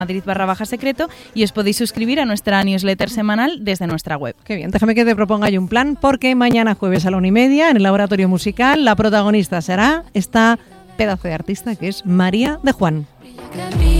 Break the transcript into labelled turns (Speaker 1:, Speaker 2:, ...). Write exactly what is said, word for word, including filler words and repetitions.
Speaker 1: Madrid barra baja secreto y os podéis suscribir a nuestra newsletter semanal desde nuestra web.
Speaker 2: Qué bien, déjame que te proponga yo un plan, porque mañana jueves a la una y media en el Laboratorio Musical la protagonista será esta pedazo de artista que es María de Juan.